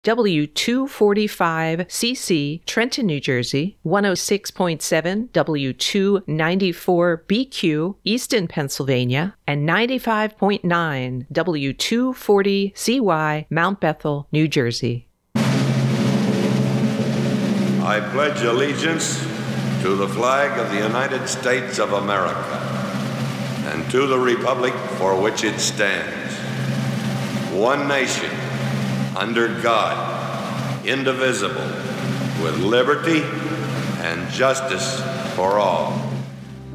W245CC, Trenton, New Jersey, 106.7 W294BQ, Easton, Pennsylvania, and 95.9 W240CY, Mount Bethel, New Jersey. I pledge allegiance to the flag of the United States of America and to the republic for which it stands, one nation, under God, indivisible, with liberty and justice for all.